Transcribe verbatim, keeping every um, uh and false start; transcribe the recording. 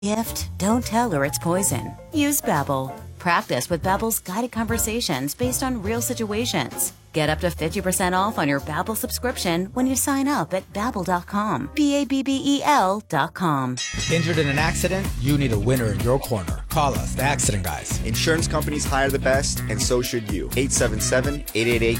Gift, don't tell her it's poison. Use Babbel. Practice with Babbel's guided conversations based on real situations. Get up to fifty percent off on your Babbel subscription when you sign up at babbel dot com. B A B B E L dot com. Injured in an accident? You need a winner in your corner. Call us, the Accident Guys. Insurance companies hire the best, and so should you. eight seven seven, eight eight eight,